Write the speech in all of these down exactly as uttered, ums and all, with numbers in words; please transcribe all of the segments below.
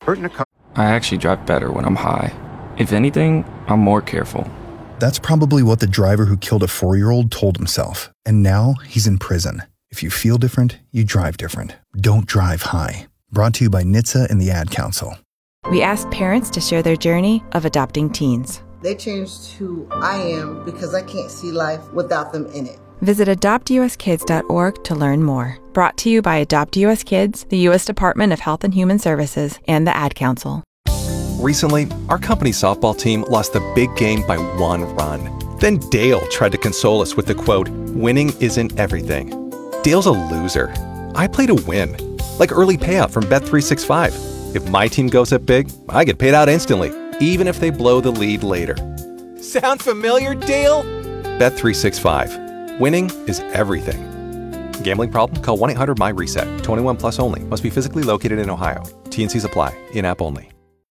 I actually drive better when I'm high. If anything, I'm more careful. That's probably what the driver who killed a four-year-old told himself. And now he's in prison. If you feel different, you drive different. Don't drive high. Brought to you by N H T S A and the Ad Council. We asked parents to share their journey of adopting teens. They changed who I am because I can't see life without them in it. Visit adopt u s kids dot org to learn more. Brought to you by Adopt U S Kids, the U S Department of Health and Human Services, and the Ad Council. Recently, our company softball team lost a big game by one run. Then Dale tried to console us with the quote, "Winning isn't everything." Dale's a loser. I play to win. Like early payout from Bet three sixty-five. If my team goes up big, I get paid out instantly, even if they blow the lead later. Sound familiar, Dale? Bet three sixty-five. Winning is everything. Gambling problem? Call one eight hundred M Y reset. twenty-one plus only. Must be physically located in Ohio. T and Cs apply. In-app only.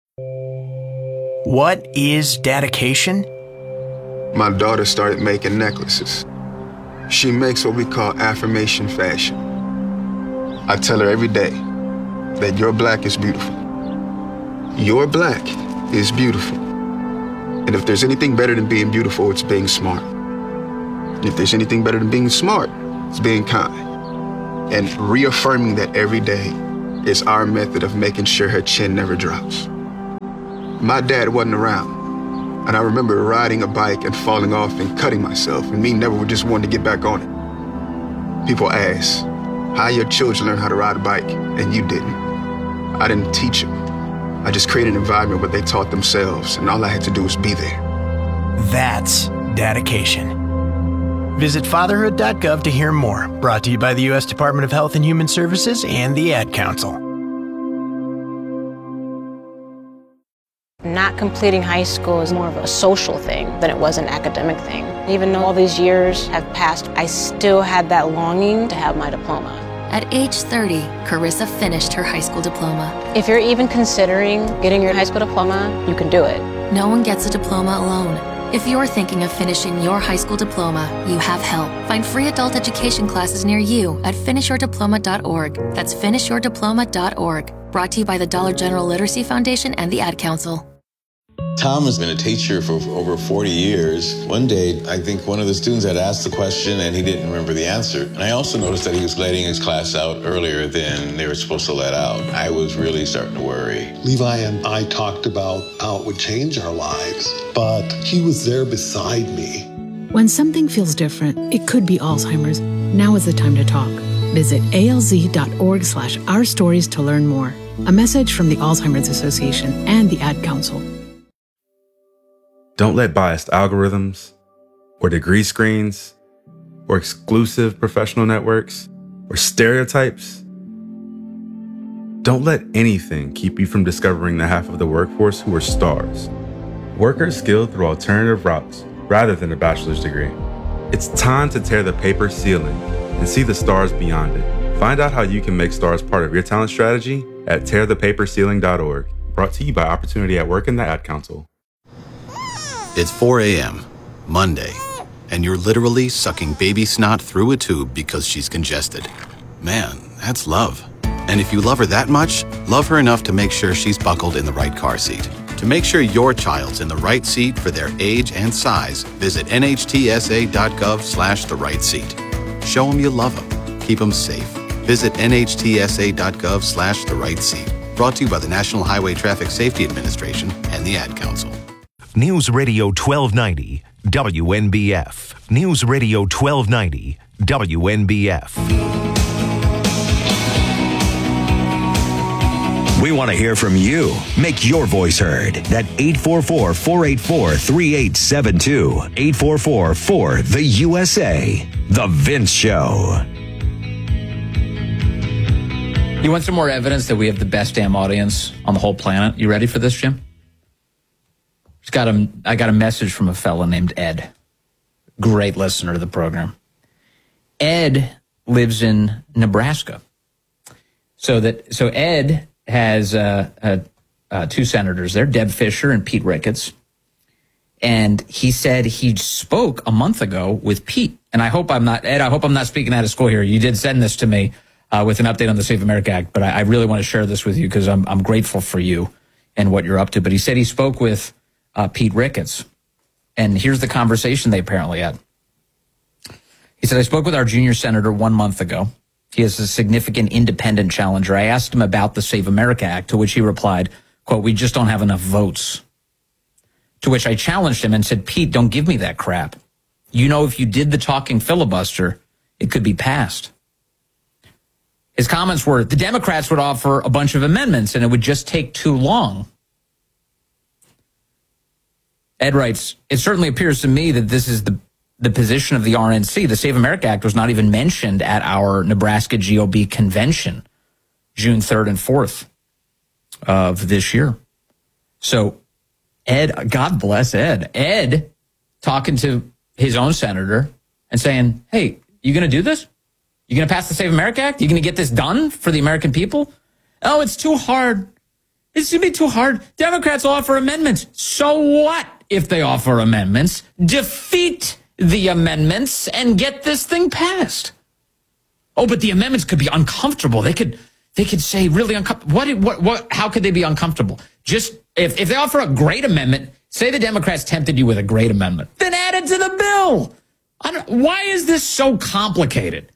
What is dedication? My daughter started making necklaces. She makes what we call affirmation fashion. I tell her every day that your black is beautiful. Your black is beautiful. And if there's anything better than being beautiful, it's being smart. And if there's anything better than being smart, it's being kind. And reaffirming that every day is our method of making sure her chin never drops. My dad wasn't around, and I remember riding a bike and falling off and cutting myself, and me never just wanting to get back on it. People ask, how your children learn how to ride a bike, and you didn't. I didn't teach them. I just created an environment where they taught themselves, and all I had to do was be there. That's dedication. Visit fatherhood dot gov to hear more. Brought to you by the U S Department of Health and Human Services and the Ad Council. Not completing high school is more of a social thing than it was an academic thing. Even though all these years have passed, I still had that longing to have my diploma. At age thirty, Carissa finished her high school diploma. If you're even considering getting your high school diploma, you can do it. No one gets a diploma alone. If you're thinking of finishing your high school diploma, you have help. Find free adult education classes near you at finish your diploma dot org. That's finish your diploma dot org. Brought to you by the Dollar General Literacy Foundation and the Ad Council. Tom has been a teacher for over forty years. One day, I think one of the students had asked the question and he didn't remember the answer. And I also noticed that he was letting his class out earlier than they were supposed to let out. I was really starting to worry. Levi and I talked about how it would change our lives, but he was there beside me. When something feels different, it could be Alzheimer's. Now is the time to talk. Visit A L Z dot org slash our stories to learn more. A message from the Alzheimer's Association and the Ad Council. Don't let biased algorithms, or degree screens, or exclusive professional networks, or stereotypes. Don't let anything keep you from discovering the half of the workforce who are stars. Workers skilled through alternative routes rather than a bachelor's degree. It's time to tear the paper ceiling and see the stars beyond it. Find out how you can make stars part of your talent strategy at tear the paper ceiling dot org. Brought to you by Opportunity at Work and the Ad Council. It's four a.m., Monday, and you're literally sucking baby snot through a tube because she's congested. Man, that's love. And if you love her that much, love her enough to make sure she's buckled in the right car seat. To make sure your child's in the right seat for their age and size, visit N H T S A dot gov slash the right seat. Show them you love them. Keep them safe. Visit N H T S A dot gov slash the right seat. Brought to you by the National Highway Traffic Safety Administration and the Ad Council. News Radio twelve ninety, W N B F. News Radio twelve ninety, W N B F. We want to hear from you. Make your voice heard. At eight four four, four eight four, three eight seven two. eight four four, four, the U S A. The Vince Show. You want some more evidence that we have the best damn audience on the whole planet? You ready for this, Jim? Just got a, I got a message from a fella named Ed. Great listener to the program. Ed lives in Nebraska. So that so Ed has uh, uh, uh, two senators there, Deb Fischer and Pete Ricketts. And he said he spoke a month ago with Pete. And I hope I'm not, Ed, I hope I'm not speaking out of school here. You did send this to me. uh, with an update on the Save America Act. But I, I really want to share this with you because I'm, I'm grateful for you and what you're up to. But he said he spoke with uh, Pete Ricketts. And here's the conversation they apparently had. He said, I spoke with our junior senator one month ago. He is a significant independent challenger. I asked him about the Save America Act, to which he replied, quote, we just don't have enough votes. To which I challenged him and said, Pete, don't give me that crap. You know, if you did the talking filibuster, it could be passed. His comments were, the Democrats would offer a bunch of amendments and it would just take too long. Ed writes, it certainly appears to me that this is the, the position of the R N C. The Save America Act was not even mentioned at our Nebraska G O B convention, June third and fourth of this year. So Ed, God bless Ed. Ed talking to his own senator and saying, hey, you going to do this? You going to pass the Save America Act? You going to get this done for the American people? Oh, it's too hard. It's going to be too hard. Democrats will offer amendments. So what if they offer amendments? Defeat the amendments and get this thing passed. Oh, but the amendments could be uncomfortable. They could they could say really uncomfortable. What, what, what, how could they be uncomfortable? Just if, if they offer a great amendment, say the Democrats tempted you with a great amendment, then add it to the bill. I don't, why is this so complicated?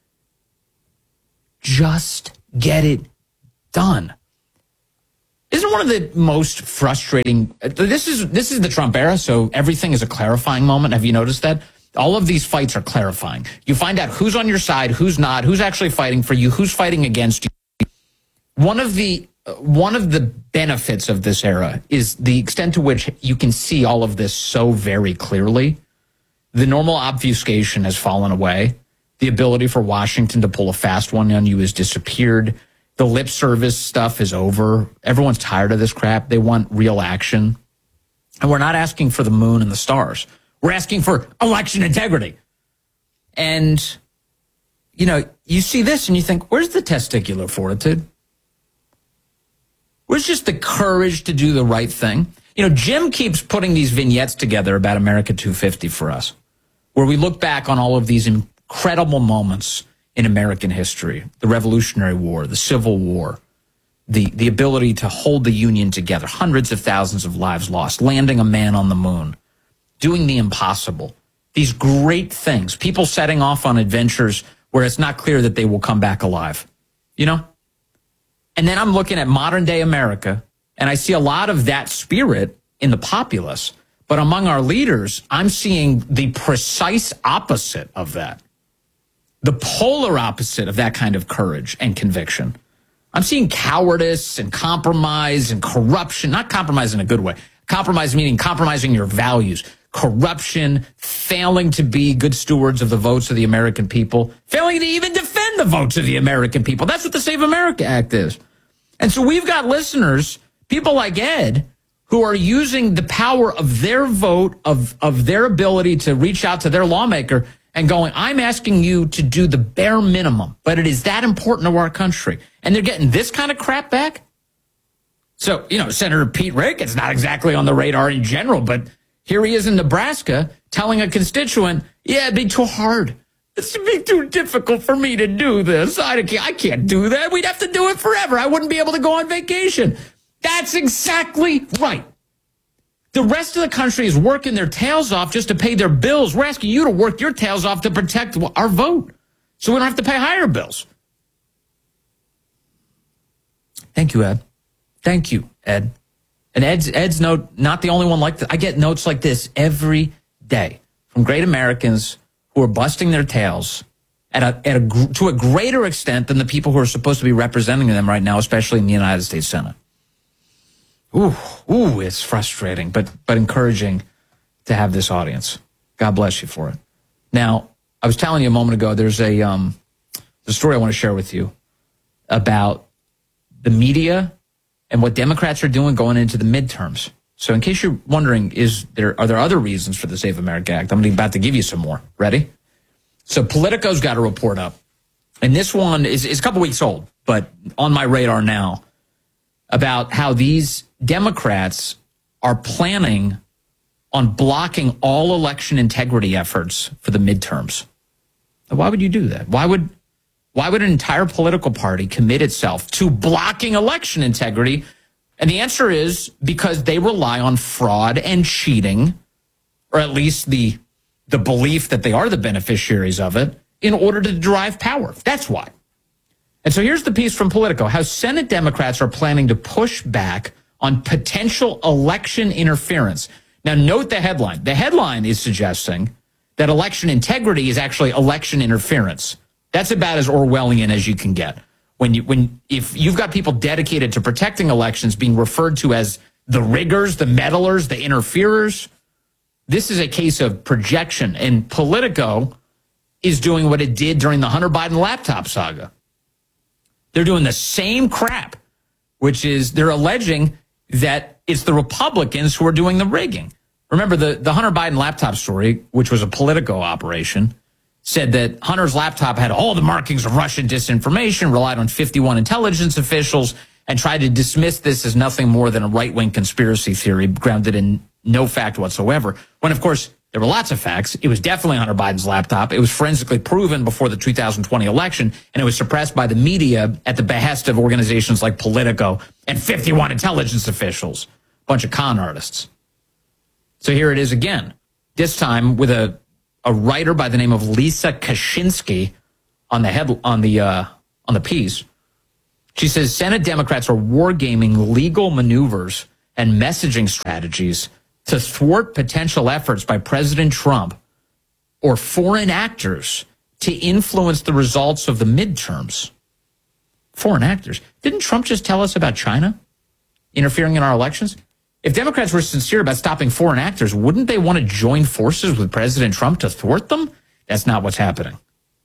Just get it done. Isn't one of the most frustrating, this is this is the Trump era, so everything is a clarifying moment. Have you noticed that? All of these fights are clarifying. You find out who's on your side, who's not, who's actually fighting for you, who's fighting against you. One of the one of the benefits of this era is the extent to which you can see all of this so very clearly. The normal obfuscation has fallen away. The ability for Washington to pull a fast one on you has disappeared. The lip service stuff is over. Everyone's tired of this crap. They want real action. And we're not asking for the moon and the stars. We're asking for election integrity. And, you know, you see this and you think, where's the testicular fortitude? Where's just the courage to do the right thing? You know, Jim keeps putting these vignettes together about America two fifty for us, where we look back on all of these incredible moments in American history, the Revolutionary War, the Civil War, the, the ability to hold the Union together, hundreds of thousands of lives lost, landing a man on the moon, doing the impossible, these great things, people setting off on adventures where it's not clear that they will come back alive, you know? And then I'm looking at modern day America, and I see a lot of that spirit in the populace, but among our leaders, I'm seeing the precise opposite of that. The polar opposite of that kind of courage and conviction. I'm seeing cowardice and compromise and corruption, not compromise in a good way. Compromise meaning compromising your values. Corruption, failing to be good stewards of the votes of the American people, failing to even defend the votes of the American people. That's what the Save America Act is. And so we've got listeners, people like Ed, who are using the power of their vote, of, of their ability to reach out to their lawmaker and going, I'm asking you to do the bare minimum, but it is that important to our country. And they're getting this kind of crap back? So, you know, Senator Pete Ricketts, not exactly on the radar in general, but here he is in Nebraska telling a constituent, yeah, it'd be too hard. It's be too difficult for me to do this. I can't, I can't do that. We'd have to do it forever. I wouldn't be able to go on vacation. That's exactly right. The rest of the country is working their tails off just to pay their bills. We're asking you to work your tails off to protect our vote so we don't have to pay higher bills. Thank you, Ed. Thank you, Ed. And Ed's, Ed's note, not the only one like that. I get notes like this every day from great Americans who are busting their tails at a, at a, to a greater extent than the people who are supposed to be representing them right now, especially in the United States Senate. Ooh, ooh, it's frustrating, but but encouraging to have this audience. God bless you for it. Now, I was telling you a moment ago, there's a um, the story I want to share with you about the media and what Democrats are doing going into the midterms. So in case you're wondering, is there are there other reasons for the Save America Act? I'm about to give you some more. Ready? So Politico's got a report up. And this one is, is a couple weeks old, but on my radar now, about how these Democrats are planning on blocking all election integrity efforts for the midterms. Now, why would you do that? Why would Why would an entire political party commit itself to blocking election integrity? And the answer is because they rely on fraud and cheating, or at least the, the belief that they are the beneficiaries of it, in order to derive power. That's why. And so here's the piece from Politico, how Senate Democrats are planning to push back on potential election interference. Now, note the headline. The headline is suggesting that election integrity is actually election interference. That's about as Orwellian as you can get. When you, when, if you've got people dedicated to protecting elections being referred to as the riggers, the meddlers, the interferers, this is a case of projection. And Politico is doing what it did during the Hunter Biden laptop saga. They're doing the same crap, which is they're alleging that it's the Republicans who are doing the rigging. Remember, the, the Hunter Biden laptop story, which was a Politico operation, said that Hunter's laptop had all the markings of Russian disinformation, relied on fifty-one intelligence officials, and tried to dismiss this as nothing more than a right-wing conspiracy theory grounded in no fact whatsoever. When, of course, there were lots of facts. It was definitely Hunter Biden's laptop. It was forensically proven before the two thousand twenty election, and it was suppressed by the media at the behest of organizations like Politico and fifty-one intelligence officials, a bunch of con artists. So here it is again, this time with a, a writer by the name of Lisa Kaczynski on the head on the uh, on the piece. She says Senate Democrats are wargaming legal maneuvers and messaging strategies to thwart potential efforts by President Trump or foreign actors to influence the results of the midterms. Foreign actors. Didn't Trump just tell us about China interfering in our elections? If Democrats were sincere about stopping foreign actors, wouldn't they want to join forces with President Trump to thwart them? That's not what's happening.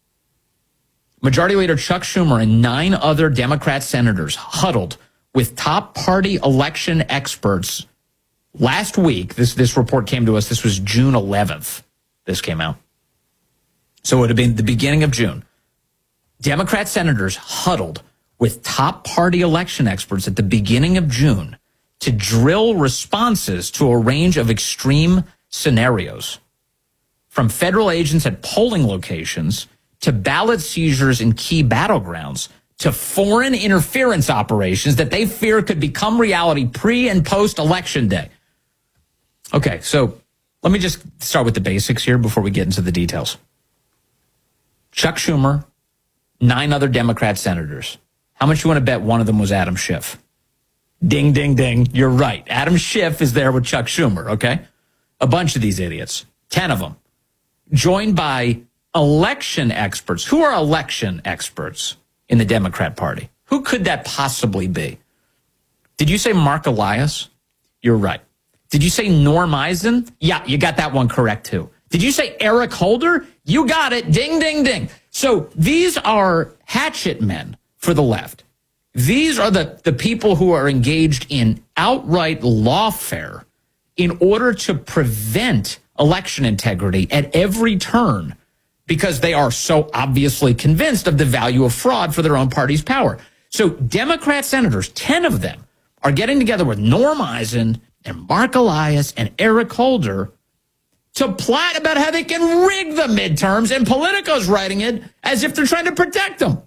Majority Leader Chuck Schumer and nine other Democrat senators huddled with top party election experts last week. This, this report came to us. This was June eleventh. This came out. So it would have been the beginning of June. Democrat senators huddled with top party election experts at the beginning of June to drill responses to a range of extreme scenarios, from federal agents at polling locations to ballot seizures in key battlegrounds to foreign interference operations that they fear could become reality pre and post election day. Okay, so let me just start with the basics here before we get into the details. Chuck Schumer, nine other Democrat senators. How much you want to bet one of them was Adam Schiff? Ding, ding, ding. You're right. Adam Schiff is there with Chuck Schumer, okay? A bunch of these idiots, ten of them, joined by election experts. Who are election experts in the Democrat Party? Who could that possibly be? Did you say Mark Elias? You're right. Did you say Norm Eisen? Yeah, you got that one correct too. Did you say Eric Holder? You got it. Ding, ding, ding. So these are hatchet men for the left. These are the, the people who are engaged in outright lawfare in order to prevent election integrity at every turn because they are so obviously convinced of the value of fraud for their own party's power. So Democrat senators, ten of them, are getting together with Norm Eisen and Mark Elias and Eric Holder to plot about how they can rig the midterms, and Politico's writing it as if they're trying to protect them.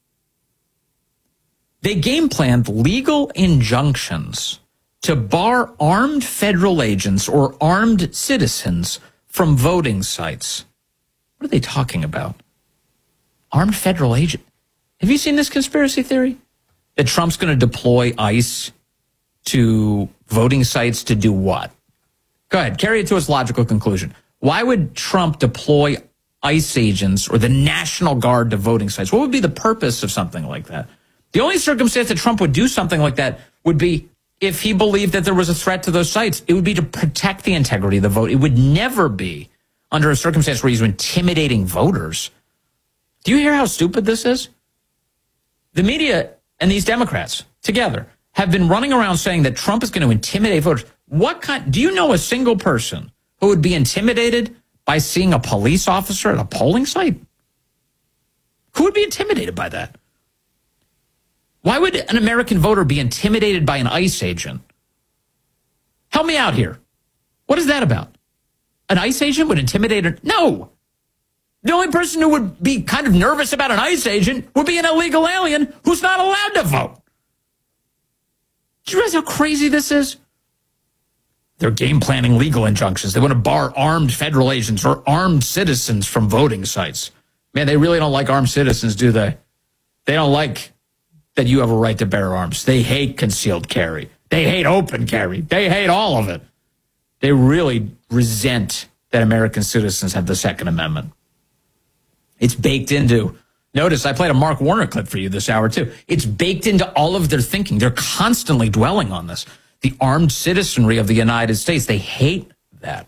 They game planned legal injunctions to bar armed federal agents or armed citizens from voting sites. What are they talking about? Armed federal agent. Have you seen this conspiracy theory? That Trump's going to deploy ICE to voting sites to do what? Go ahead, carry it to its logical conclusion. Why would Trump deploy ICE agents or the National Guard to voting sites? What would be the purpose of something like that? The only circumstance that Trump would do something like that would be if he believed that there was a threat to those sites. It would be to protect the integrity of the vote. It would never be under a circumstance where he's intimidating voters. Do you hear how stupid this is? The media and these Democrats together have been running around saying that Trump is going to intimidate voters. What kind? Do you know a single person who would be intimidated by seeing a police officer at a polling site? Who would be intimidated by that? Why would an American voter be intimidated by an ICE agent? Help me out here. What is that about? An ICE agent would intimidate her? No. The only person who would be kind of nervous about an ICE agent would be an illegal alien who's not allowed to vote. Do you realize how crazy this is? They're game planning legal injunctions. They want to bar armed federal agents or armed citizens from voting sites. Man, they really don't like armed citizens, do they? They don't like that you have a right to bear arms. They hate concealed carry. They hate open carry. They hate all of it. They really resent that American citizens have the Second Amendment. It's baked into, notice I played a Mark Warner clip for you this hour too. It's baked into all of their thinking. They're constantly dwelling on this. The armed citizenry of the United States, they hate that.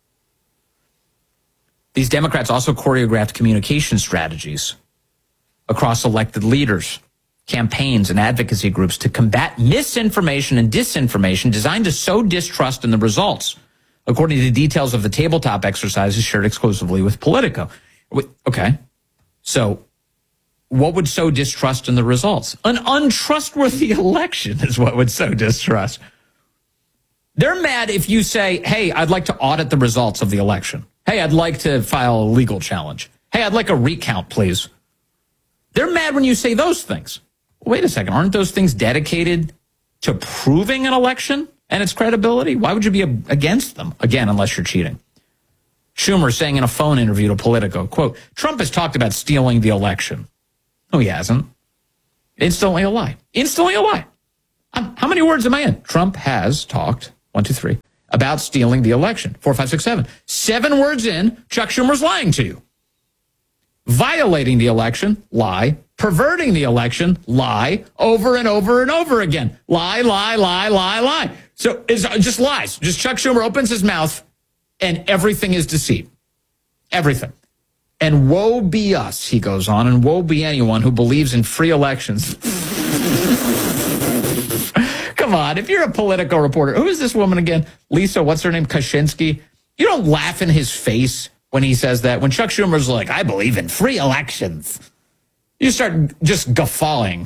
These Democrats also choreographed communication strategies across elected leaders, campaigns, and advocacy groups to combat misinformation and disinformation designed to sow distrust in the results, according to the details of the tabletop exercises shared exclusively with Politico. Okay, so what would sow distrust in the results? An untrustworthy election is what would sow distrust. They're mad if you say, hey, I'd like to audit the results of the election. Hey, I'd like to file a legal challenge. Hey, I'd like a recount, please. They're mad when you say those things. Wait a second, aren't those things dedicated to proving an election and its credibility? Why would you be against them? Again, unless you're cheating. Schumer saying in a phone interview to Politico, quote, Trump has talked about stealing the election. No, he hasn't. Instantly a lie. Instantly a lie. I'm, how many words am I in? Trump has talked, one, two, three, about stealing the election. Four, five, six, seven. Seven words in, Chuck Schumer's lying to you. Violating the election, lie. Perverting the election, lie. Over and over and over again. Lie, lie, lie, lie, lie. So it's just lies. Just Chuck Schumer opens his mouth and everything is deceit. Everything. And woe be us, he goes on, and woe be anyone who believes in free elections. Come on, if you're a Politico reporter, who is this woman again? Lisa, what's her name? Kaczynski? You don't laugh in his face when he says that. When Chuck Schumer's like, I believe in free elections. You start just guffawing.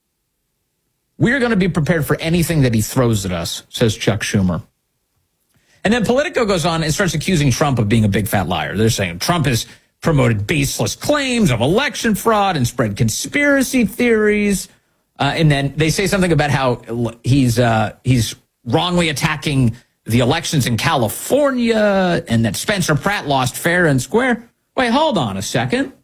We're going to be prepared for anything that he throws at us, says Chuck Schumer. And then Politico goes on and starts accusing Trump of being a big fat liar. They're saying Trump has promoted baseless claims of election fraud and spread conspiracy theories. Uh, and then they say something about how he's uh, he's wrongly attacking the elections in California and that Spencer Pratt lost fair and square. Wait, hold on a second.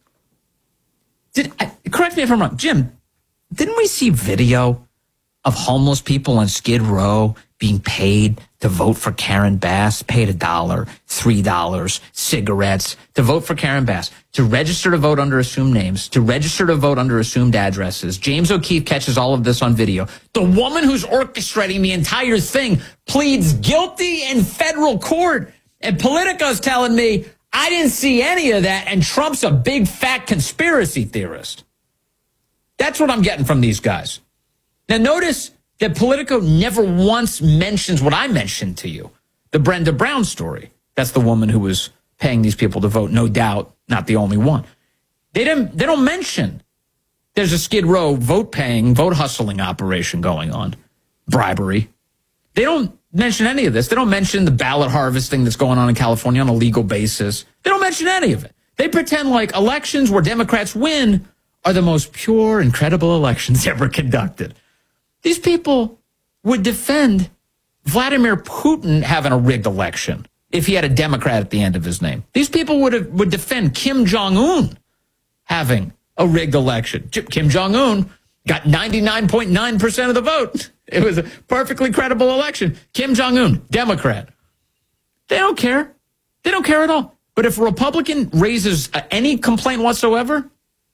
Did I, correct me if I'm wrong. Jim, didn't we see video of homeless people on Skid Row being paid to vote for Karen Bass, paid a dollar, three dollars, cigarettes, to vote for Karen Bass, to register to vote under assumed names, to register to vote under assumed addresses. James O'Keefe catches all of this on video. The woman who's orchestrating the entire thing pleads guilty in federal court. And Politico's telling me, I didn't see any of that, and Trump's a big fat conspiracy theorist. That's what I'm getting from these guys. Now notice that Politico never once mentions what I mentioned to you, the Brenda Brown story. That's the woman who was paying these people to vote, no doubt, not the only one. They didn't. They don't mention there's a Skid Row vote-paying, vote-hustling operation going on, bribery. They don't mention any of this. They don't mention the ballot harvesting that's going on in California on a legal basis. They don't mention any of it. They pretend like elections where Democrats win are the most pure and credible elections ever conducted. These people would defend Vladimir Putin having a rigged election if he had a Democrat at the end of his name. These people would have, would defend Kim Jong-un having a rigged election. Kim Jong-un got ninety-nine point nine percent of the vote. It was a perfectly credible election. Kim Jong-un, Democrat. They don't care. They don't care at all. But if a Republican raises any complaint whatsoever,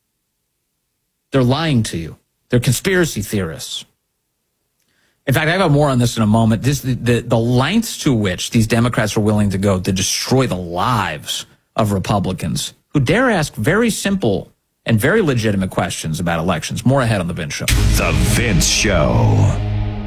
they're lying to you. They're conspiracy theorists. In fact, I got more on this in a moment. This, the, the, the lengths to which these Democrats are willing to go to destroy the lives of Republicans who dare ask very simple and very legitimate questions about elections. More ahead on The Vince Show. The Vince Show.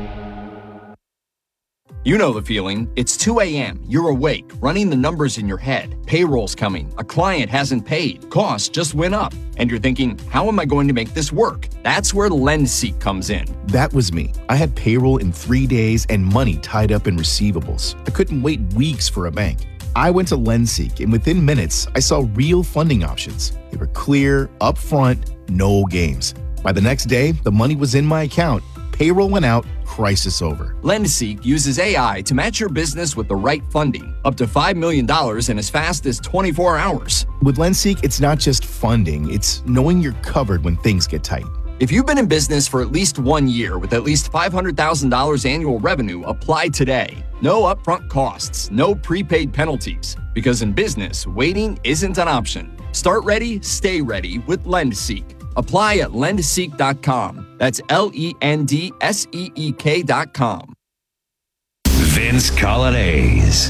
You know the feeling. It's two a.m. You're awake, running the numbers in your head. Payroll's coming. A client hasn't paid. Costs just went up. And you're thinking, how am I going to make this work? That's where LendSeek comes in. That was me. I had payroll in three days and money tied up in receivables. I couldn't wait weeks for a bank. I went to LendSeek, and within minutes, I saw real funding options. They were clear, upfront, no games. By the next day, the money was in my account. Payroll went out, crisis over. LendSeek uses A I to match your business with the right funding, up to five million dollars in as fast as twenty-four hours. With LendSeek, it's not just funding, it's knowing you're covered when things get tight. If you've been in business for at least one year with at least five hundred thousand dollars annual revenue, apply today. No upfront costs, no prepaid penalties, because in business, waiting isn't an option. Start ready, stay ready with LendSeek. Apply at lend seek dot com. That's L E N D S E E K dot com. Vince Colonnese.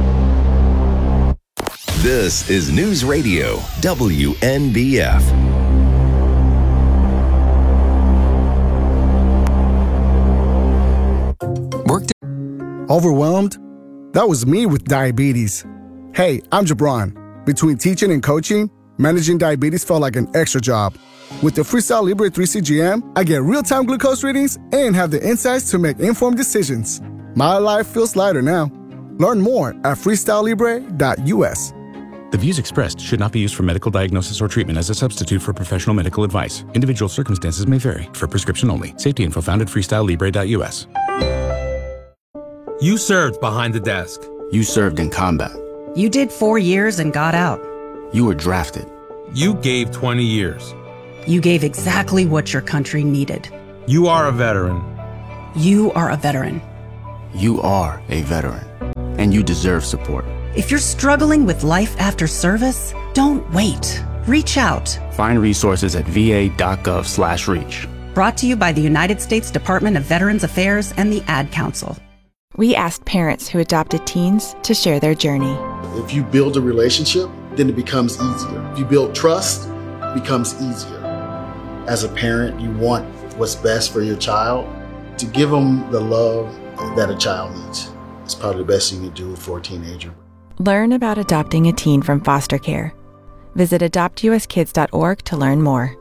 This is News Radio W N B F. Worked. Overwhelmed? That was me with diabetes. Hey, I'm Jabron. Between teaching and coaching, managing diabetes felt like an extra job. With the Freestyle Libre three C G M, I get real-time glucose readings and have the insights to make informed decisions. My life feels lighter now. Learn more at freestyle libre dot U S. The views expressed should not be used for medical diagnosis or treatment as a substitute for professional medical advice. Individual circumstances may vary. For prescription only. Safety info found at freestyle libre dot U S. You served behind the desk. You served in combat. You did four years and got out. You were drafted. You gave twenty years. You gave exactly what your country needed. You are a veteran. You are a veteran. You are a veteran. And you deserve support. If you're struggling with life after service, don't wait. Reach out. Find resources at V A dot gov slash reach. Brought to you by the United States Department of Veterans Affairs and the Ad Council. We asked parents who adopted teens to share their journey. If you build a relationship, then it becomes easier. If you build trust, it becomes easier. As a parent, you want what's best for your child. To give them the love that a child needs. It's probably the best thing you can do for a teenager. Learn about adopting a teen from foster care. Visit adopt U S kids dot org to learn more.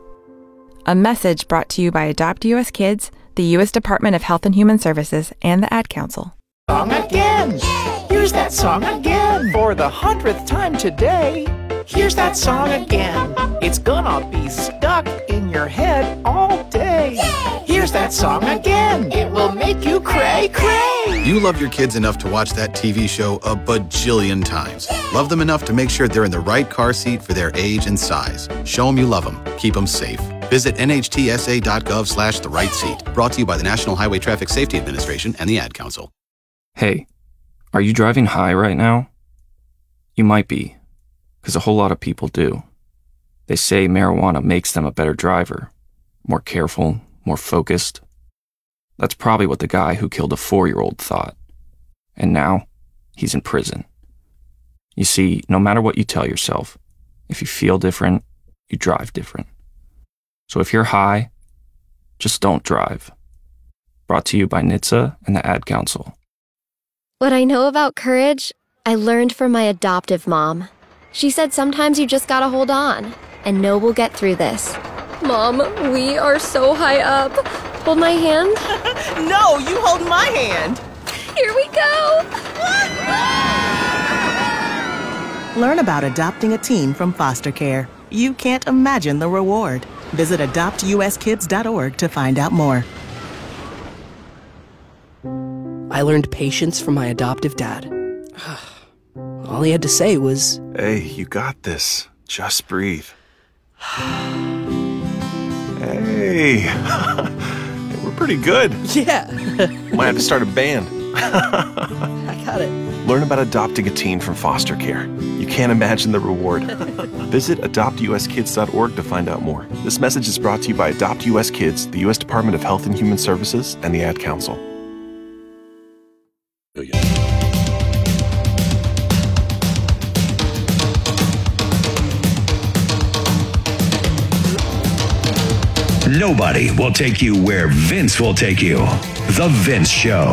A message brought to you by Adopt U S Kids, the U S Department of Health and Human Services, and the Ad Council. Song again. Here's that song again. For the hundredth time today. Here's that song again. It's gonna be stuck in your head all day. Here's that song again. It will make you cray cray. You love your kids enough to watch that T V show a bajillion times. Love them enough to make sure they're in the right car seat for their age and size. Show them you love them. Keep them safe. Visit N H T S A dot gov slash the right seat. Brought to you by the National Highway Traffic Safety Administration and the Ad Council. Hey, are you driving high right now? You might be, because a whole lot of people do. They say marijuana makes them a better driver, more careful, more focused. That's probably what the guy who killed a four-year-old thought. And now, he's in prison. You see, no matter what you tell yourself, if you feel different, you drive different. So if you're high, just don't drive. Brought to you by N H T S A and the Ad Council. What I know about courage, I learned from my adoptive mom. She said sometimes you just gotta hold on and know we'll get through this. Mom, we are so high up. Hold my hand. No, you hold my hand. Here we go. Learn about adopting a teen from foster care. You can't imagine the reward. Visit adopt U S kids dot org to find out more. I learned patience from my adoptive dad. All he had to say was, "Hey, you got this. Just breathe." Hey, we're pretty good. Yeah. Might have to start a band. I got it. Learn about adopting a teen from foster care. You can't imagine the reward. Visit adopt U S kids dot org to find out more. This message is brought to you by Adopt U S Kids, the U S Department of Health and Human Services, and the Ad Council. Nobody will take you where Vince will take you. The Vince Show.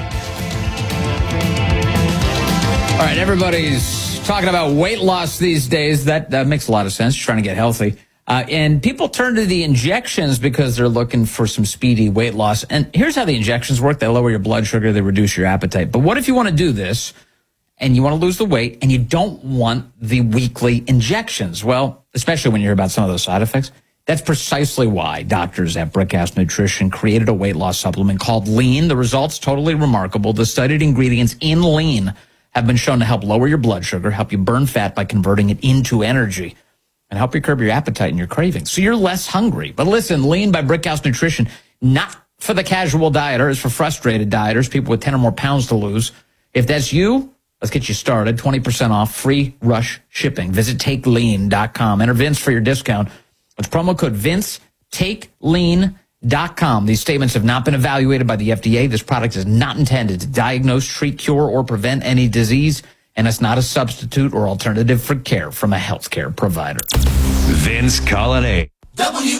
All right, everybody's talking about weight loss these days. That, that makes a lot of sense, trying to get healthy. Uh, and people turn to the injections because they're looking for some speedy weight loss. And here's how the injections work. They lower your blood sugar. They reduce your appetite. But what if you want to do this and you want to lose the weight, and you don't want the weekly injections. Well, especially when you hear about some of those side effects. That's precisely why doctors at Brickhouse Nutrition created a weight loss supplement called Lean. The results totally remarkable. The studied ingredients in Lean have been shown to help lower your blood sugar, help you burn fat by converting it into energy, and help you curb your appetite and your cravings, so you're less hungry. But listen, Lean by Brickhouse Nutrition, not for the casual dieter, it's for frustrated dieters, people with ten or more pounds to lose. If that's you, let's get you started. twenty percent off, free rush shipping. Visit take lean dot com. Enter Vince for your discount. With promo code Vince, take lean dot com. These statements have not been evaluated by the F D A. This product is not intended to diagnose, treat, cure, or prevent any disease, and it's not a substitute or alternative for care from a healthcare provider. Vince Colonnade.